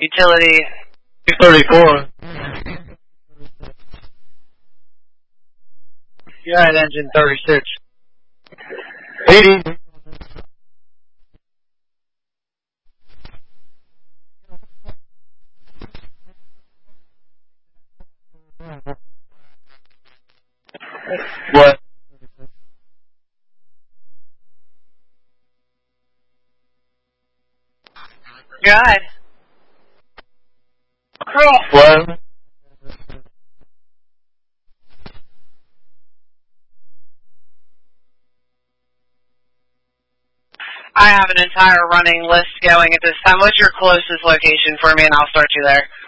Utility. 234. You're at engine 36. 80. What? Good. What? I have an entire running list going at this time. What's your closest location for me, and I'll start you there.